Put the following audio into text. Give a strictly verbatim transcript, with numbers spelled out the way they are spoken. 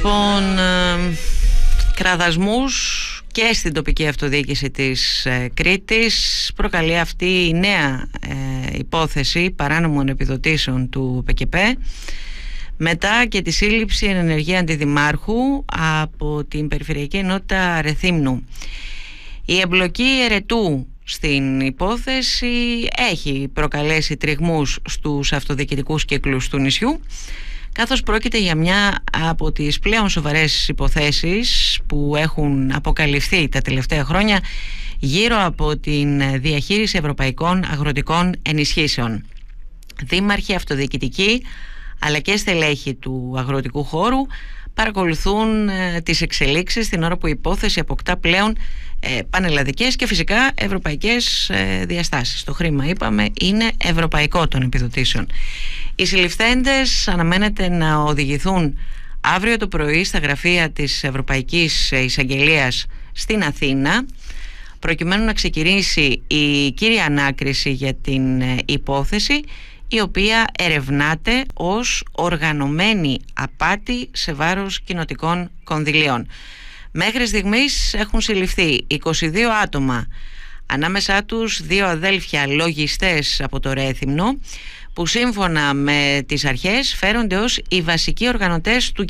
Λοιπόν, ε, κραδασμούς και στην τοπική αυτοδιοίκηση της ε, Κρήτης προκαλεί αυτή η νέα ε, υπόθεση παράνομων επιδοτήσεων του ΠΚΠ μετά και τη σύλληψη εν ενεργεία αντιδημάρχου από την Περιφερειακή Ενότητα Ρεθύμνου. Η εμπλοκή Ερετού στην υπόθεση έχει προκαλέσει τριγμούς στους αυτοδιοικητικούς κύκλους του νησιού, καθώς πρόκειται για μια από τις πλέον σοβαρές υποθέσεις που έχουν αποκαλυφθεί τα τελευταία χρόνια γύρω από την διαχείριση ευρωπαϊκών αγροτικών ενισχύσεων. Δήμαρχοι, αυτοδιοικητικοί αλλά και στελέχοι του αγροτικού χώρου παρακολουθούν ε, τις εξελίξεις την ώρα που η υπόθεση αποκτά πλέον ε, πανελλαδικές και φυσικά ευρωπαϊκές ε, διαστάσεις. Το χρήμα, είπαμε, είναι ευρωπαϊκό των επιδοτήσεων. Οι συλληφθέντες αναμένεται να οδηγηθούν αύριο το πρωί στα γραφεία της Ευρωπαϊκής Εισαγγελίας στην Αθήνα, προκειμένου να ξεκινήσει η κύρια ανάκριση για την ε, υπόθεση, η οποία ερευνάται ως οργανωμένη απάτη σε βάρος κοινοτικών κονδυλίων. Μέχρι στιγμής έχουν συλληφθεί είκοσι δύο άτομα, ανάμεσά τους δύο αδέλφια λογιστές από το Ρέθυμνο, που σύμφωνα με τις αρχές φέρονται ως οι βασικοί οργανωτές του